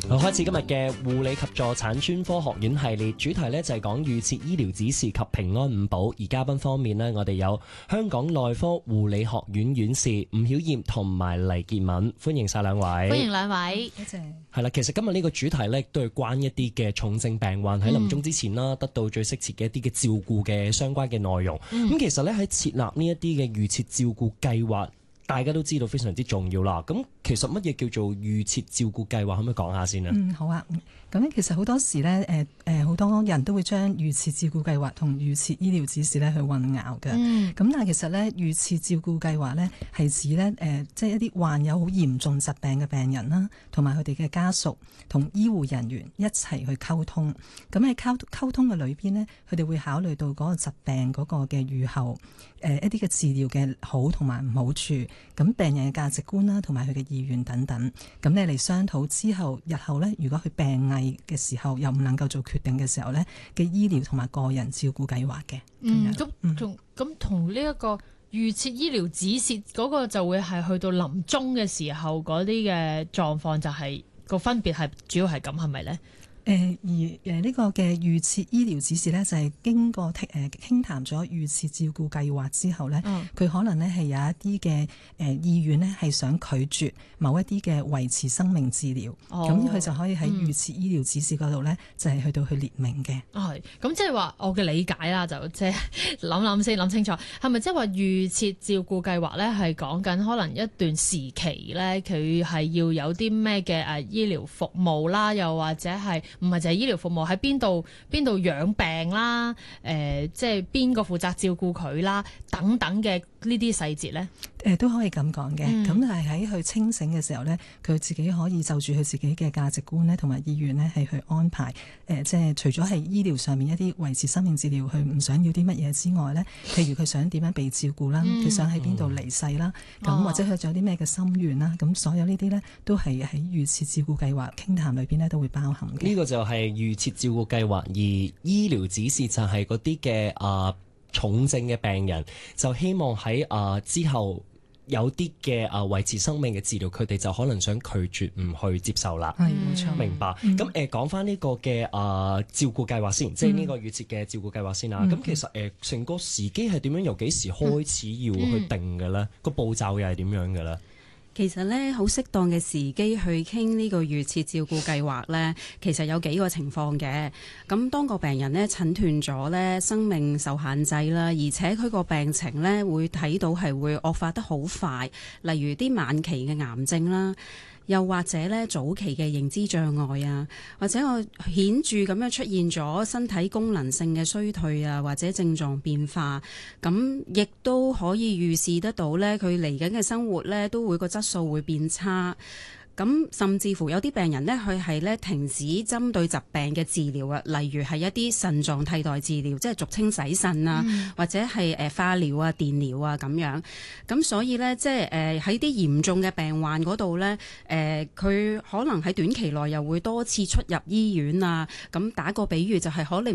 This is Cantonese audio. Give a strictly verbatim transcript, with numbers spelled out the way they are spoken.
好，開始今日嘅護理及助產專科學院系列，主題呢就係講預設醫療指示及平安五寶。而嘉賓方面呢，我哋有香港內科護理學院院士吳曉燕同埋黎潔敏，歡迎晒兩位。 歡迎兩位， 多謝。 係啦，其實今日呢個主題呢，都係關一啲嘅重症病患喺臨終之前啦，嗯、得到最適切嘅一啲嘅照顧嘅相關嘅內容。咁、嗯、其實呢，喺設立呢一啲嘅預設照顧計劃，大家都知道非常之重要啦。咁其實乜嘢叫做預設照顧計劃？可唔可以講下先啊？ 嗯，好啊。咁其實好多時咧，誒誒好多人都會將預設照顧計劃同預設醫療指示咧去混淆嘅。咁、嗯、但係其實咧，預設照顧計劃咧係指咧誒，即、呃、係、就是、一啲患有好嚴重疾病嘅病人啦，同埋佢哋嘅家屬同醫護人員一齊去溝通。咁喺溝溝通嘅裏邊呢，佢哋會考慮到嗰個疾病嗰個嘅預後，誒、呃、一啲嘅治療嘅好同埋唔好處，咁病人嘅價值觀啦，同埋佢嘅意願等等。咁你嚟商討之後，日後咧如果佢病危嘅時候又唔能夠做決定嘅時候呢嘅醫療同埋個人照顧計劃嘅。 嗯，咁同咁同呢一個預設醫療指示嗰個就會係去到臨終嘅時候嗰啲嘅狀況，就係個分別係主要係咁，係咪呢？ 誒、呃、而誒呢個嘅預設醫療指示呢，就係、是、經過誒傾談咗預設照顧計劃之後呢，佢、嗯、可能呢係有一啲嘅誒意願呢係想拒絕某一啲嘅維持生命治療，咁佢、哦、就可以喺預設醫療指示嗰度呢，嗯、就係去到去列明嘅。 係咁，即係話我嘅理解啦，就即係諗諗先諗清楚，係咪即係話預設照顧計劃呢係講緊可能一段時期呢，佢係要有啲咩嘅誒醫療服務啦，又或者係唔係就係醫療服務，喺邊度邊度養病啦，誒、呃，即係邊個負責照顧佢啦，等等嘅呢啲細節咧，誒、 呃、都可以咁講嘅。咁、嗯、但係喺佢清醒嘅時候咧，佢自己可以就住佢自己嘅價值觀咧，同埋意願咧，係去安排。誒、呃，即係除咗係醫療上面一啲維持生命治療，佢唔想要啲乜嘢之外咧，譬如佢想點樣被照顧啦，佢、嗯、想喺邊度離世啦，咁、嗯、或者佢仲有啲咩嘅心願啦，咁、哦、所有呢啲咧都係喺預設照顧計劃傾談裏邊咧都會包含嘅。 呢個就係預設照顧計劃，而醫療指示就係嗰啲嘅啊重症嘅病人，就希望喺啊、呃、之後有啲嘅啊維持生命嘅治療，佢哋就可能想拒絕唔去接受啦。 係冇錯， 明白。咁誒講翻呢個嘅啊、呃、照顧計劃先，即係呢個預設嘅照顧計劃先啦。咁、嗯、其實誒成、呃、個時機係點樣？由幾時開始要去定嘅咧？個、嗯、步驟又係點樣嘅咧？ 其實咧，好適當嘅時機去傾呢個預設照顧計劃咧，其實有幾個情況嘅。咁當個病人咧診斷咗咧生命受限制啦，而且佢個病情咧會睇到係會惡化得好快，例如啲晚期嘅癌症啦。又或者咧早期嘅認知障礙啊，或者我顯著咁樣出現咗身體功能性嘅衰退啊，或者症狀變化，咁亦都可以預示得到咧，佢嚟緊嘅生活咧都會個質素會變差。咁甚至乎有啲病人呢，佢係咧停止針對疾病嘅治療啊，例如係一啲腎臟替代治療，即係俗稱洗腎啊，嗯、或者係誒化療啊、電療啊咁樣。咁所以呢，即係誒喺啲嚴重嘅病患嗰度呢，誒、呃、佢可能喺短期內又會多次出入醫院啊。咁打個比喻就係可能